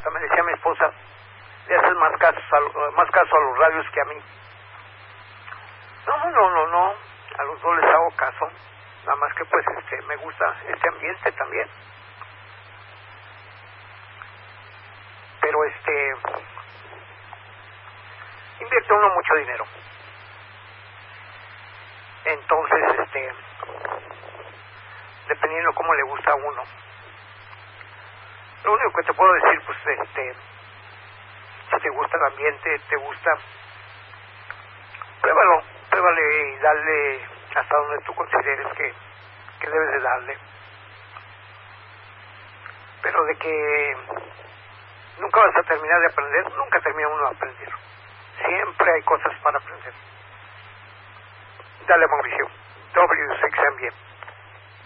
hasta me decía mi esposa, le haces más caso a los radios que a mí. No, a los dos les hago caso, nada más que pues me gusta este ambiente también. Pero invierte uno mucho dinero. Entonces, dependiendo cómo le gusta a uno. Lo único que te puedo decir, pues, si te gusta el ambiente, te gusta, pruébale y dale hasta donde tú consideres que debes de darle. Pero de que nunca vas a terminar de aprender, nunca termina uno de aprender. Siempre hay cosas para aprender. Dale, Mauricio. W6 bien.